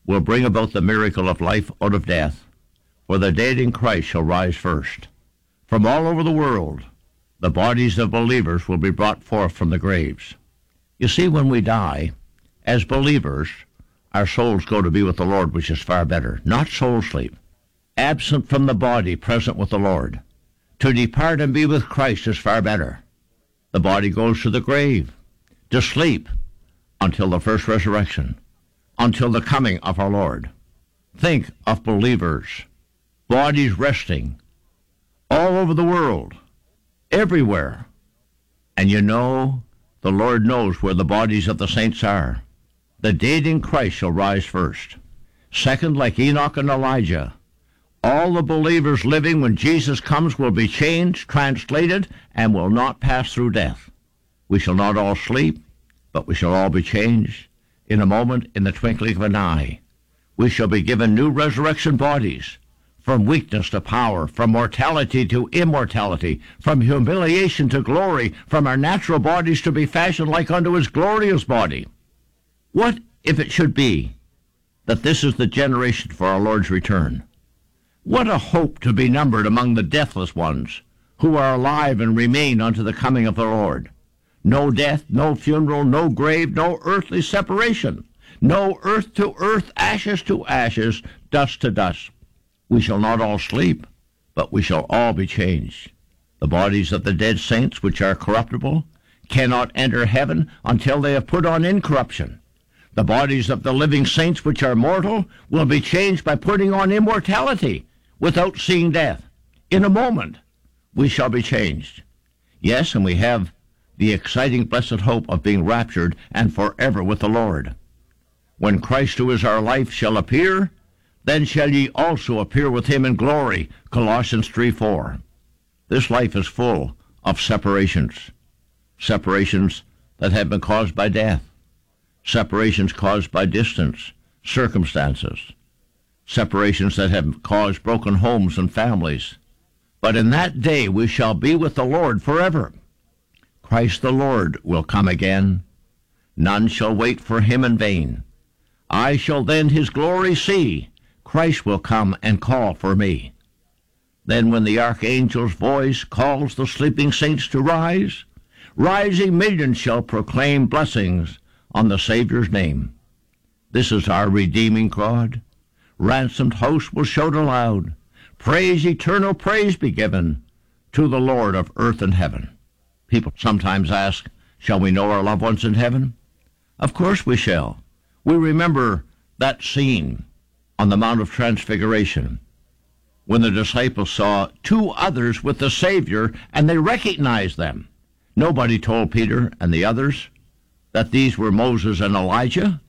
will bring about the miracle of life out of death, for the dead in Christ shall rise first. From all over the world, the bodies of believers will be brought forth from the graves. You see, when we die, as believers, our souls go to be with the Lord, which is far better. Not soul sleep. Absent from the body, present with the Lord. To depart and be with Christ is far better. The body goes to the grave, to sleep, until the first resurrection, until the coming of our Lord. Think of believers, bodies resting, all over the world, everywhere. And you know, the Lord knows where the bodies of the saints are. The dead in Christ shall rise first. Second, like Enoch and Elijah, all the believers living when Jesus comes will be changed, translated, and will not pass through death. We shall not all sleep, but we shall all be changed in a moment, in the twinkling of an eye. We shall be given new resurrection bodies, from weakness to power, from mortality to immortality, from humiliation to glory, from our natural bodies to be fashioned like unto his glorious body. What if it should be that this is the generation for our Lord's return? What a hope to be numbered among the deathless ones, who are alive and remain unto the coming of the Lord. No death, no funeral, no grave, no earthly separation, no earth to earth, ashes to ashes, dust to dust. We shall not all sleep, but we shall all be changed. The bodies of the dead saints, which are corruptible, cannot enter heaven until they have put on incorruption. The bodies of the living saints, which are mortal, will be changed by putting on immortality, without seeing death. In a moment, we shall be changed. Yes, and we have the exciting blessed hope of being raptured and forever with the Lord. When Christ, who is our life, shall appear, then shall ye also appear with him in glory. Colossians 3:4. This life is full of separations. Separations that have been caused by death. Separations caused by distance, circumstances. Separations that have caused broken homes and families. But in that day we shall be with the Lord forever. Christ the Lord will come again. None shall wait for him in vain. I shall then his glory see. Christ will come and call for me. Then when the archangel's voice calls the sleeping saints to rise, rising millions shall proclaim blessings on the Savior's name. This is our redeeming God. Ransomed hosts will shout aloud, praise, eternal praise be given to the Lord of earth and heaven. People sometimes ask, shall we know our loved ones in heaven? Of course we shall. We remember that scene on the Mount of Transfiguration when the disciples saw two others with the Savior and they recognized them. Nobody told Peter and the others that these were Moses and Elijah.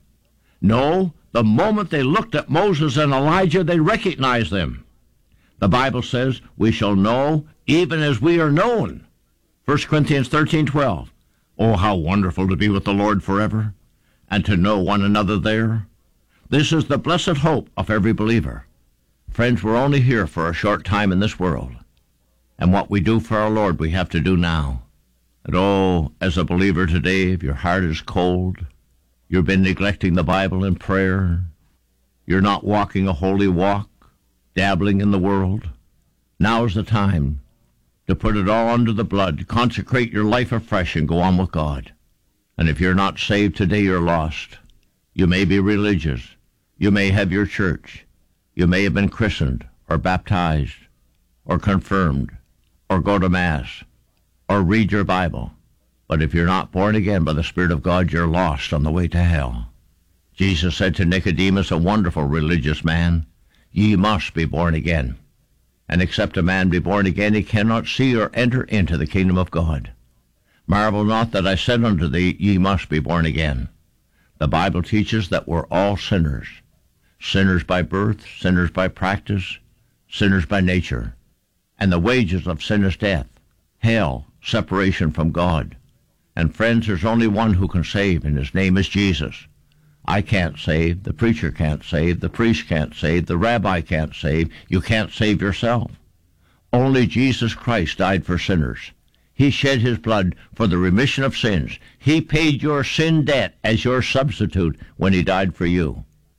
No, the moment they looked at Moses and Elijah, they recognized them. The Bible says, we shall know even as we are known. 1 Corinthians 13:12. Oh, how wonderful to be with the Lord forever, and to know one another there. This is the blessed hope of every believer. Friends, we're only here for a short time in this world, and what we do for our Lord we have to do now. And oh, as a believer today, if your heart is cold, you've been neglecting the Bible and prayer, you're not walking a holy walk, dabbling in the world, now's the time to put it all under the blood, consecrate your life afresh and go on with God. And if you're not saved today, you're lost. You may be religious. You may have your church. You may have been christened or baptized or confirmed or go to Mass or read your Bible. But if you're not born again by the Spirit of God, you're lost on the way to hell. Jesus said to Nicodemus, a wonderful religious man, ye must be born again. And except a man be born again, he cannot see or enter into the kingdom of God. Marvel not that I said unto thee, ye must be born again. The Bible teaches that we're all sinners. Sinners by birth, sinners by practice, sinners by nature. And the wages of sin is death, hell, separation from God. And friends, there's only one who can save, and his name is Jesus. I can't save, the preacher can't save, the priest can't save, the rabbi can't save, you can't save yourself. Only Jesus Christ died for sinners. He shed his blood for the remission of sins. He paid your sin debt as your substitute when he died for you.